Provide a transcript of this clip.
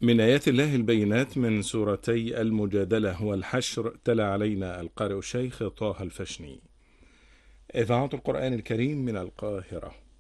من آيات الله البينات من سورتي المجادلة والحشر. تلا علينا القارئ الشيخ طه الفشني. إذاعة القرآن الكريم من القاهرة.